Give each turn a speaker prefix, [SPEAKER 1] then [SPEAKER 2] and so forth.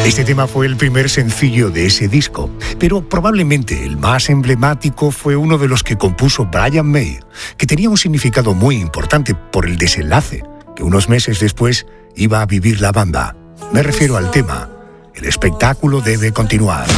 [SPEAKER 1] Este tema fue el primer sencillo de ese disco, pero probablemente el más emblemático fue uno de los que compuso Brian May, que tenía un significado muy importante por el desenlace que unos meses después iba a vivir la banda. Me refiero al tema "El espectáculo debe continuar".